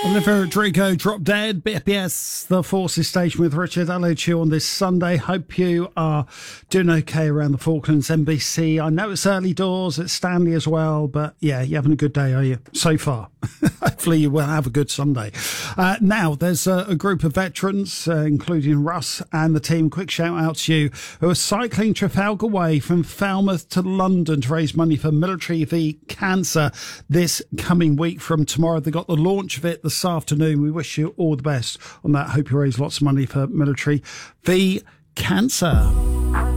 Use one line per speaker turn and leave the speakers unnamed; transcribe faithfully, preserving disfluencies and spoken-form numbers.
Olivia Rodrigo, Drop Dead, B P S, The Forces Station with Richard. Hello to you on this Sunday. Hope you are doing okay around the Falklands, N B C. I know it's early doors at Stanley as well, but yeah, you're having a good day, are you? So far. Hopefully you will have a good Sunday. Uh, now, there's a, a group of veterans, uh, including Russ and the team. Quick shout out to you, who are cycling Trafalgar Way from Falmouth to London to raise money for Military v Cancer this coming week from tomorrow. They got the launch of it this afternoon. We wish you all the best on that. Hope you raise lots of money for Military v Cancer.